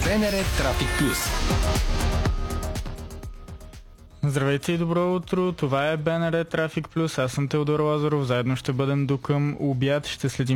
БНР Трафик Плюс. Здравейте и добро утро, това е БНР Трафик Плюс, аз съм Теодор Лазаров, заедно ще бъдем до към обяд, ще следим